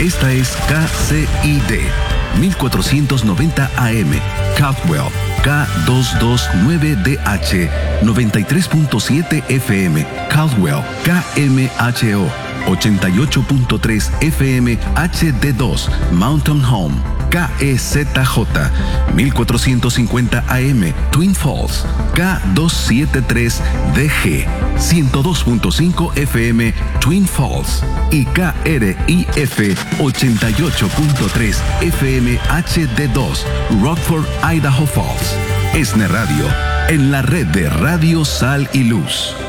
Esta es KCID 1490 AM, Caldwell, K229DH, 93.7 FM, Caldwell, KMHO, 88.3 FM HD2, Mountain Home, KEZJ, 1450 AM, Twin Falls, K273DG, 102.5 FM, Twin Falls y KRIF 88.3 FM HD2, Rockford, Idaho Falls. ESNE Radio, en la red de Radio Sal y Luz.